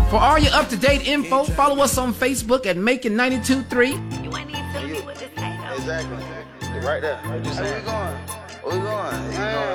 For all your up-to-date info, follow us on Facebook at Macon923. You ain't even telling me what this ain't. Exactly. Right there. Where we going? Where we going?